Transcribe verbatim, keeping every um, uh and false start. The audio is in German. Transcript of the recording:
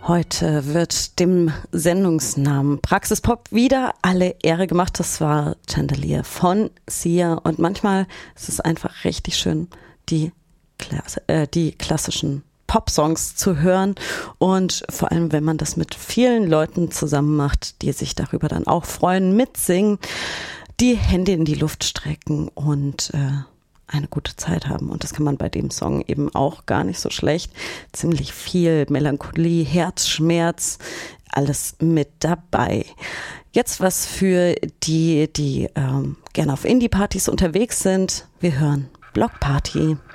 Heute wird dem Sendungsnamen Praxispop wieder alle Ehre gemacht. Das war Chandelier von Sia. Und manchmal ist es einfach richtig schön, die, Klasse, äh, die klassischen Pop-Songs zu hören. Und vor allem, wenn man das mit vielen Leuten zusammen macht, die sich darüber dann auch freuen, mitsingen, die Hände in die Luft strecken und äh, eine gute Zeit haben. Und das kann man bei dem Song eben auch gar nicht so schlecht. Ziemlich viel Melancholie, Herzschmerz, alles mit dabei. Jetzt was für die, die ähm, gerne auf Indie-Partys unterwegs sind. Wir hören Block Party.